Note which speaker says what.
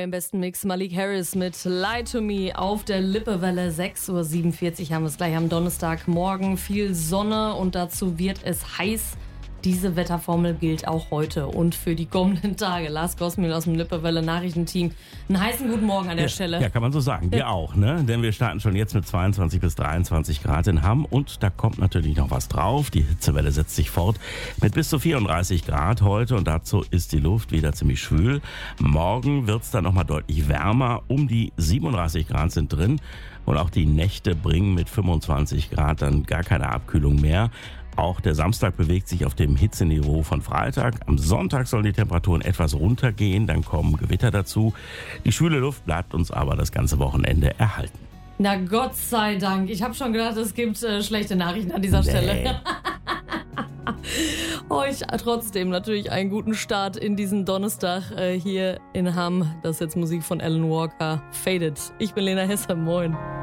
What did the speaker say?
Speaker 1: im besten Mix. Malik Harris mit Lie to Me auf der Lippewelle. 6.47 Uhr haben wir es gleich am Donnerstagmorgen. Viel Sonne und dazu wird es heiß. Diese Wetterformel gilt auch heute und für die kommenden Tage. Lars Gosmil aus dem Lippewelle Nachrichtenteam. Einen heißen guten Morgen an der Stelle.
Speaker 2: Ja, kann man so sagen. Wir auch, ne? Denn wir starten schon jetzt mit 22 bis 23 Grad in Hamm und da kommt natürlich noch was drauf. Die Hitzewelle setzt sich fort mit bis zu 34 Grad heute und dazu ist die Luft wieder ziemlich schwül. Morgen wird es dann nochmal deutlich wärmer. Um die 37 Grad sind drin und auch die Nächte bringen mit 25 Grad dann gar keine Abkühlung mehr. Auch der Samstag bewegt sich auf dem Hitzeniveau von Freitag. Am Sonntag sollen die Temperaturen etwas runtergehen, dann kommen Gewitter dazu. Die schwüle Luft bleibt uns aber das ganze Wochenende erhalten.
Speaker 1: Na Gott sei Dank. Ich habe schon gedacht, es gibt schlechte Nachrichten an dieser Stelle. Euch trotzdem natürlich einen guten Start in diesen Donnerstag hier in Hamm. Das ist jetzt Musik von Alan Walker. Faded. Ich bin Lena Hesse. Moin.